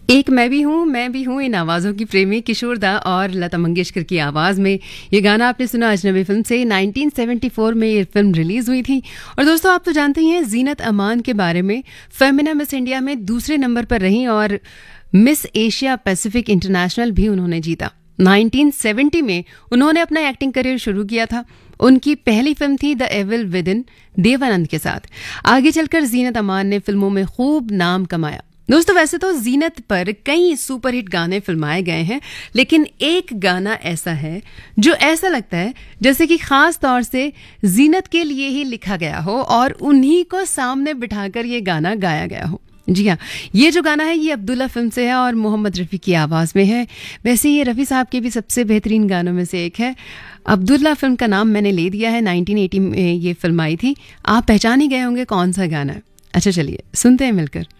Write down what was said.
एक मैं भी हूँ इन आवाज़ों की प्रेमी किशोर दा और लता मंगेशकर की आवाज़ में ये गाना आपने सुना अजनबी फिल्म से। 1974 में ये फिल्म रिलीज़ हुई थी। और दोस्तों आप तो जानते ही हैं जीनत अमान के बारे में। फेमिना मिस इंडिया में दूसरे नंबर पर रहीं और मिस एशिया पैसिफिक इंटरनेशनल भी उन्होंने जीता। 1970 में उन्होंने अपना एक्टिंग करियर शुरू किया था। उनकी पहली फिल्म थी the evil with in, Devanand के साथ। आगे चलकर जीनत अमान ने फिल्मों में खूब नाम कमाया। दोस्तों वैसे तो जीनत पर कई सुपरहिट गाने फिल्माए गए हैं, लेकिन एक गाना ऐसा है जो ऐसा लगता है जैसे कि खास तौर से जीनत के लिए ही लिखा गया हो और उन्हीं को सामने बिठाकर ये गाना गाया गया हो। जी हाँ, ये जो गाना है ये अब्दुल्ला फिल्म से है और मोहम्मद रफ़ी की आवाज़ में है। वैसे ये रफ़ी साहब के भी सबसे बेहतरीन गानों में से एक है। अब्दुल्ला फिल्म का नाम मैंने ले दिया है, 1980 में ये फिल्म आई थी। आप पहचान ही गए होंगे कौन सा गाना है। अच्छा चलिए सुनते हैं मिलकर।